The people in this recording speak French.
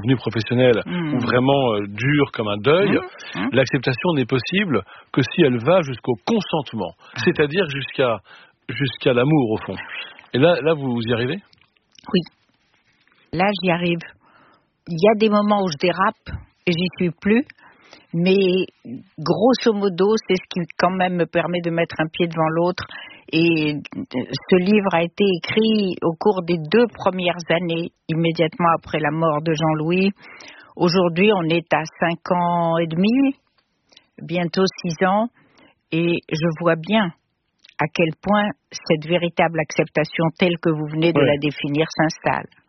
devenue professionnelle ou vraiment dure comme un deuil, l'acceptation n'est possible que si elle va jusqu'au consentement, c'est-à-dire jusqu'à l'amour au fond. Et là, vous y arrivez ? Oui. Là, j'y arrive. Il y a des moments où je dérape et j'y suis plus. Mais grosso modo, c'est ce qui quand même me permet de mettre un pied devant l'autre. Et ce livre a été écrit au cours des 2 premières années, immédiatement après la mort de Jean-Louis. Aujourd'hui, on est à 5 ans et demi, bientôt 6 ans. Et je vois bien à quel point cette véritable acceptation telle que vous venez de la définir s'installe.